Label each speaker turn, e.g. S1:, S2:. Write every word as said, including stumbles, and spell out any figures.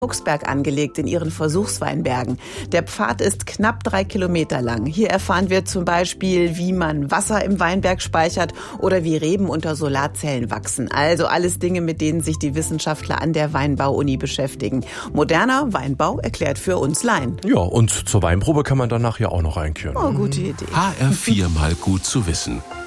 S1: Fuchsberg angelegt in ihren Versuchsweinbergen. Der Pfad ist knapp drei Kilometer lang. Hier erfahren wir zum Beispiel, wie man Wasser im Weinberg speichert oder wie Reben unter Solarzellen wachsen. Also alles Dinge, mit denen sich die Wissenschaftler an der Weinbau-Uni beschäftigen. Moderner Weinbau erklärt für uns Laien.
S2: Ja, und zur Weinprobe kann man danach ja auch noch einkehren.
S1: Oh, gute Idee.
S3: H R vier mal gut zu wissen.